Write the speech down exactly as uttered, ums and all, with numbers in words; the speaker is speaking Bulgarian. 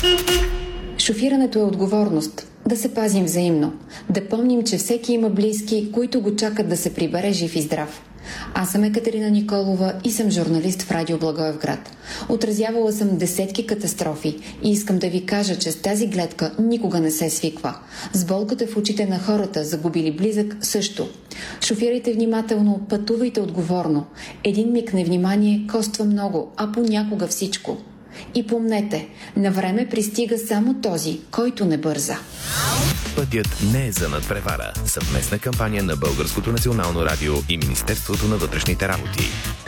Шофирането е отговорност. Да се пазим взаимно. Да помним, че всеки има близки, които го чакат да се прибере жив и здрав. Аз съм Екатерина Николова и съм журналист в Радио Благоевград. Отразявала съм десетки катастрофи и искам да ви кажа, че с тази гледка никога не се свиква. С болката в очите на хората, загубили близък, също. Шофирайте внимателно, пътувайте отговорно. Един миг невнимание коства много, а понякога всичко. И помнете, на време пристига само този, който не бърза. Пътят не е за надпревара. Съвместна кампания на Българското национално радио и Министерството на вътрешните работи.